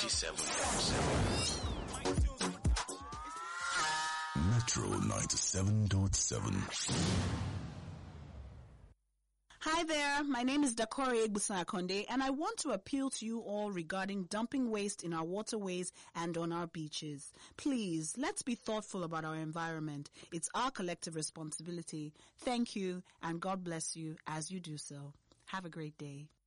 97.7. Metro 97.7. Hi there, my name is Dakori Egbusan-Akonde, and I want to appeal to you all regarding dumping waste in our waterways and on our beaches. Please, let's be thoughtful about our environment. It's our collective responsibility. Thank you, and God bless you as you do so. Have a great day.